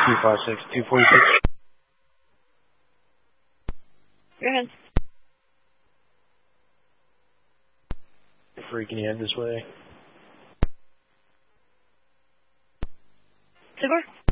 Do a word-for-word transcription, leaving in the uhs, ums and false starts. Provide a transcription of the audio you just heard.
two five six, two four six. Go ahead. Freaking you head this way. Sigor?